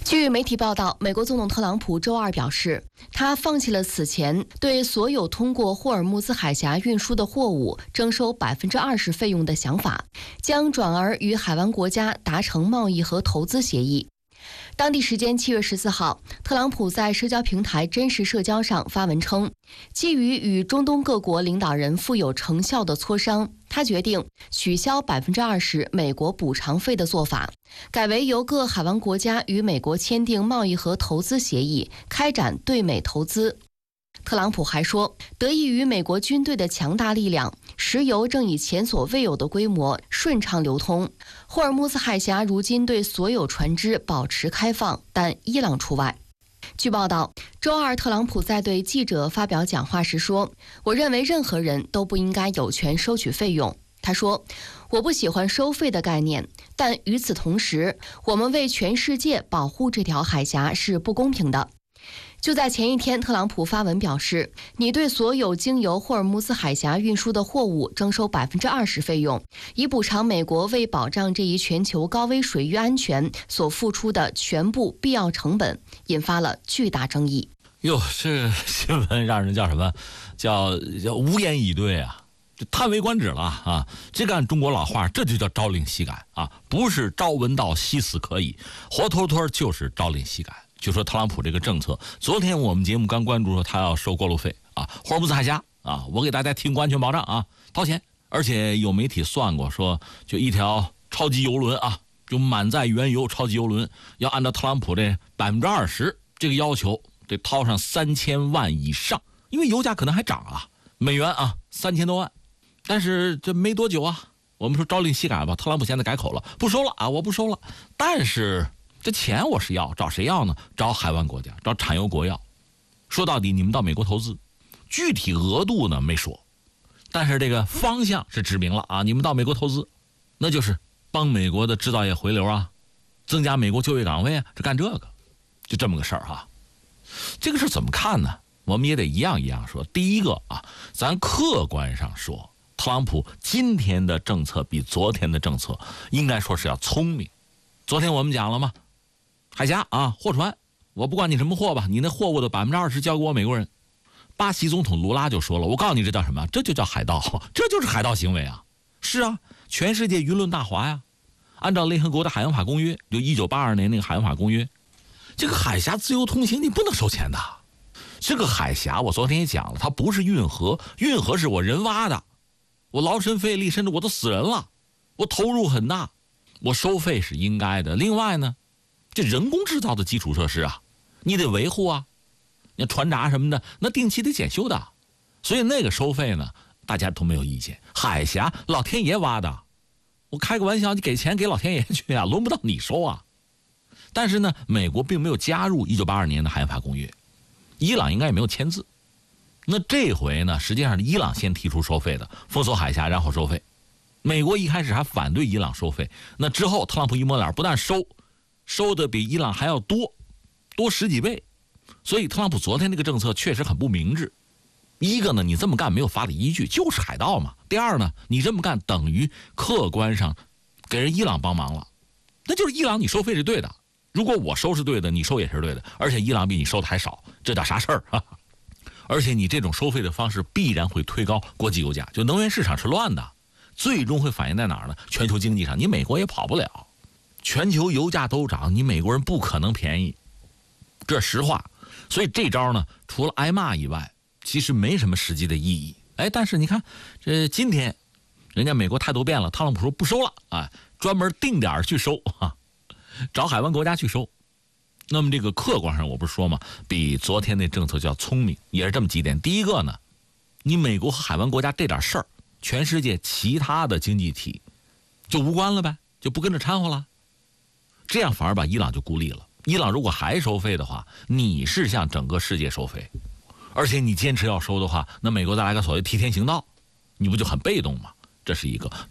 据媒体报道，美国总统特朗普周二表示，他放弃了此前对所有通过霍尔木兹海峡运输的货物征收20%费用的想法，将转而与海湾国家达成贸易和投资协议。当地时间7月14号，特朗普在社交平台真实社交上发文称，基于与中东各国领导人富有成效的磋商，他决定取消20%美国补偿费的做法，改为由各海湾国家与美国签订贸易和投资协议，开展对美投资。特朗普还说，得益于美国军队的强大力量，石油正以前所未有的规模顺畅流通。霍尔木兹海峡如今对所有船只保持开放，但伊朗除外。据报道，周二特朗普在对记者发表讲话时说：“我认为任何人都不应该有权收取费用。”他说：“我不喜欢收费的概念，但与此同时，我们为全世界保护这条海峡是不公平的。”就在前一天，特朗普发文表示，你对所有经由霍尔木兹海峡运输的货物征收20%费用，以补偿美国为保障这一全球高危水域安全所付出的全部必要成本，引发了巨大争议。 哟，这新闻让人叫什么？叫无言以对啊！这叹为观止了啊！这个按中国老话，这就叫朝令夕改啊！不是朝闻道，夕死可矣，活脱脱就是朝令夕改。就说特朗普这个政策，昨天我们节目刚关注说他要收过路费啊，霍尔木兹海峡啊，我给大家提供安全保障啊，掏钱，而且有媒体算过说，就一条超级油轮啊，就满载原油超级油轮，要按照特朗普这20%这个要求，得掏上3000万以上，因为油价可能还涨啊，美元啊3000多万，但是这没多久啊，我们说朝令夕改吧，特朗普现在改口了，不收了啊，我不收了，但是这钱我是要，找谁要呢？找海湾国家，找产油国要。说到底，你们到美国投资，具体额度呢没说，但是这个方向是指明了啊，你们到美国投资，那就是帮美国的制造业回流啊，增加美国就业岗位啊，是干这个，就这么个事儿哈。这个事怎么看呢？我们也得一样一样说。第一个啊，咱客观上说，特朗普今天的政策比昨天的政策应该说是要聪明。昨天我们讲了吗？海峡啊，货船，我不管你什么货吧，你那货物的20%交给我美国人。巴西总统卢拉就说了，我告诉你这叫什么？这就叫海盗，这就是海盗行为啊！是啊，全世界舆论大哗呀。按照联合国的海洋法公约，就1982年那个海洋法公约，这个海峡自由通行你不能收钱的。这个海峡我昨天也讲了，它不是运河，运河是我人挖的，我劳身费力，甚至我都死人了，我投入很大，我收费是应该的。另外呢，这人工制造的基础设施啊，你得维护啊，那船闸什么的，那定期得检修的，所以那个收费呢，大家都没有意见。海峡老天爷挖的，我开个玩笑，你给钱给老天爷去啊，轮不到你收啊。但是呢，美国并没有加入1982年的海洋法公约，伊朗应该也没有签字。那这回呢，实际上是伊朗先提出收费的，封锁海峡然后收费。美国一开始还反对伊朗收费，那之后特朗普一摸脸，不但收的比伊朗还要多10几倍，所以特朗普昨天这个政策确实很不明智。一个呢，你这么干没有法理依据，就是海盗嘛。第二呢，你这么干等于客观上给人伊朗帮忙了，那就是伊朗你收费是对的，如果我收是对的，你收也是对的，而且伊朗比你收的还少，这叫啥事儿啊？而且你这种收费的方式必然会推高国际油价，就能源市场是乱的，最终会反映在哪儿呢？全球经济上，你美国也跑不了。全球油价都涨，你美国人不可能便宜，这实话。所以这招呢，除了挨骂以外，其实没什么实际的意义。但是你看，这今天人家美国态度变了，特朗普说不收了啊，专门定点去收啊，找海湾国家去收。那么这个客观上我不是说嘛，比昨天那政策叫聪明，也是这么几点。第一个呢，你美国和海湾国家这点事儿，全世界其他的经济体就无关了呗，就不跟着掺和了。这样反而把伊朗就孤立了。伊朗如果还收费的话，你是向整个世界收费，而且你坚持要收的话，那美国再来个所谓替天行道，你不就很被动吗？这是一个。